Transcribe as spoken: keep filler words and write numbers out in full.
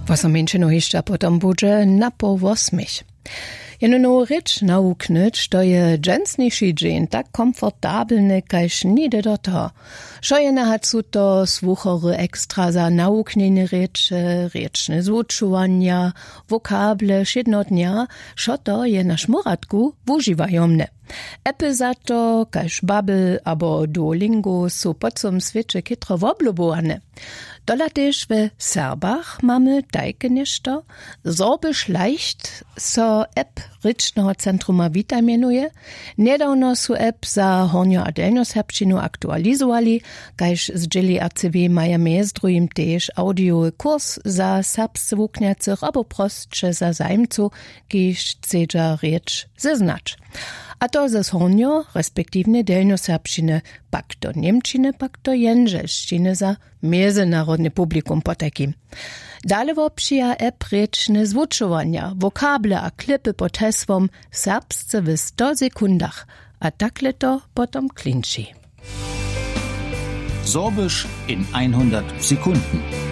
Was am Menschen jeszcze potom bude na po восьмich. Jeno no rycz nauknąć, to je dżęsniejszy dzień tak komfortabelny, kajż nigdy do to. Szojena hat su to słuchory ekstra za nauknienie rzeczy, rzeczne zvučovania, wokable, jednodnia, szo to je na szmuratku wużywajomne. Epy za to, kajż Babbel abo Duolingo su po całym świecie kitro woblobowane. Dola też w Serbach mamy tajke nieszto, zorbisch leicht so app Rycznego Centruma Vita mienuje. Niedawno su app za Hornio Adelno-Serbšćinu aktualizowali, kajż zdzieli R C W maja mez drugim też audiowy kurs za serbsce wukniacych abo prostsze za zajmcu, kiż chcedza rzecz zeznać. A to ze Hornio, respektywnie Delno-Serbšćiny, pak do Niemčiny, pak do Jędrzelšćiny za międzynarodne publikum poteki. Dalej wopsija app rzeczne zvučovania, wokable a klipy pod hesłom serbsce w sto sekundach, a takle to potom klinči. Sorbisch in hundert Sekunden.